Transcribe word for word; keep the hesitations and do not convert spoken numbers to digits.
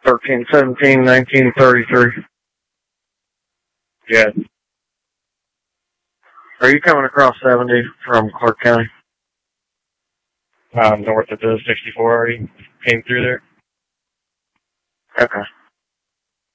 thirteen seventeen nineteen thirty-three. Yeah. Are you coming across seventy from Clark County? Um, north of the sixty-four already came through there. Okay.